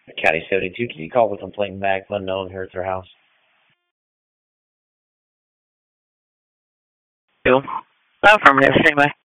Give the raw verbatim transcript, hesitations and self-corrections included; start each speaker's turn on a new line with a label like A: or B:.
A: County seventy-two, can you call the complaint back? Unknown here at their house.
B: Cool. Affirmative, anyway.